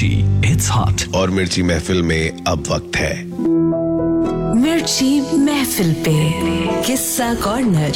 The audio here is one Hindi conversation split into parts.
मिर्ची, इट्स हॉट। और मिर्ची महफिल में अब वक्त है मिर्ची महफिल पे किस्सा कॉर्नर।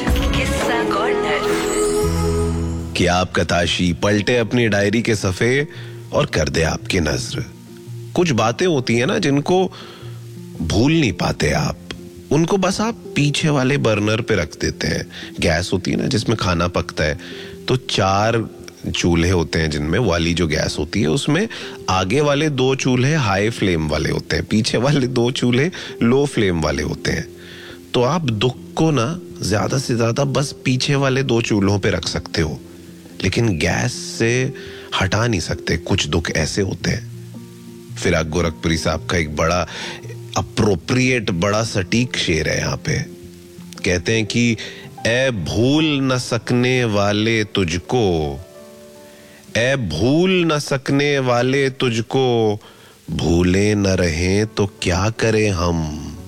कि आपका ताशी पलटे अपनी डायरी के सफे और कर दे आपकी नजर। कुछ बातें होती हैं ना जिनको भूल नहीं पाते आप, उनको बस आप पीछे वाले बर्नर पे रख देते हैं। गैस होती है ना जिसमें खाना पकता है, तो 4 चूल्हे होते हैं जिनमें वाली जो गैस होती है उसमें आगे वाले 2 चूल्हे हाई फ्लेम वाले होते हैं, पीछे वाले 2 चूल्हे लो फ्लेम वाले होते हैं। तो आप दुख को ना ज्यादा से ज्यादा बस पीछे वाले 2 चूल्हों पे रख सकते हो, लेकिन गैस से हटा नहीं सकते। कुछ दुख ऐसे होते हैं। फिराक गोरखपुरी साहब का एक बड़ा अप्रोप्रिएट, बड़ा सटीक शेर है यहाँ पे। कहते हैं कि ए भूल न सकने वाले तुझको, ए भूल न सकने वाले तुझको, भूले न रहें तो क्या करें हम।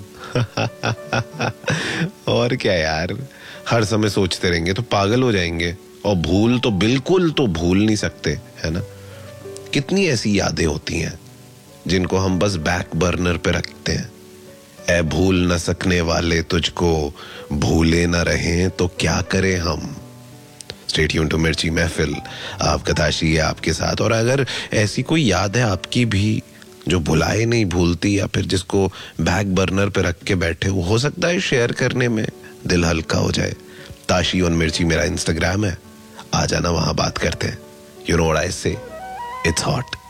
और क्या यार, हर समय सोचते रहेंगे तो पागल हो जाएंगे, और भूल तो बिल्कुल तो भूल नहीं सकते, है ना। कितनी ऐसी यादें होती हैं जिनको हम बस बैक बर्नर पे रखते हैं। ए भूल न सकने वाले तुझको, भूले न रहें तो क्या करें हम। स्टे ट्यून्ड टू मिर्ची महफिल, आपका ताशी है आपके साथ। और अगर ऐसी कोई याद है आपकी भी जो भुलाए नहीं भूलती, या फिर जिसको बैक बर्नर पे रख के बैठे हो सकता है शेयर करने में दिल हल्का हो जाए। ताशी ऑन मिर्ची मेरा इंस्टाग्राम है, आ जाना, वहां बात करते हैं। यू नो व्हाट आई से, इट्स हॉट।